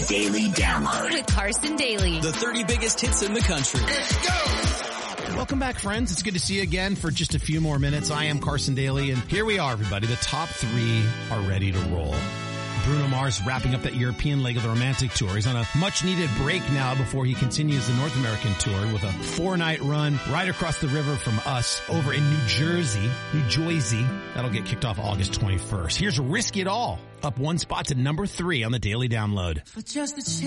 Daily Download with Carson Daly. The 30 biggest hits in the country. Let's go! Welcome back, friends. It's good to see you again for just a few more minutes. I am Carson Daly, and here we are, everybody. The top three are ready to roll. Bruno Mars wrapping up that European leg of the Romantic Tour. He's on a much-needed break now before he continues the North American Tour with a 4-night run right across the river from us over in New Jersey. That'll get kicked off August 21st. Here's Risk It All, up one spot to number 3 on the Daily Download. For just a